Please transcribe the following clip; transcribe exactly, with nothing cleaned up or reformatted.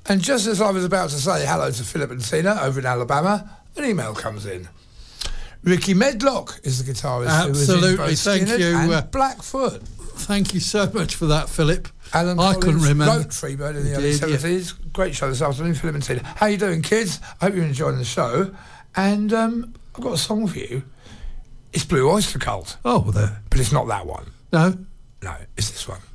And just as I was about to say hello to Philip and Tina over in Alabama, an email comes in. Ricky Medlock is the guitarist. Absolutely, who was in thank Skinner you. And Uh, Blackfoot. Thank you so much for that, Philip. Alan I Collins couldn't remember. wrote Freebird in the He early did, yeah. seventies. Great show this afternoon, Philip and Tina. How you doing, kids? I hope you're enjoying the show. And um, I've got a song for you. It's Blue Oyster Cult. Oh, well, there. But it's not that one. No. No, it's this one.